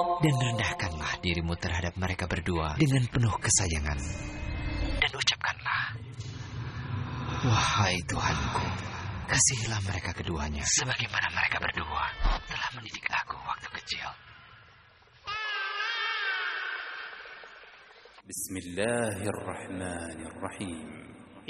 dan rendahkanlah dirimu terhadap mereka berdua dengan penuh kesayangan. Dan ucapkanlah, wahai Tuhanku, kasihilah mereka keduanya sebagaimana mereka berdua telah mendidik aku waktu kecil. Bismillahirrahmanirrahim.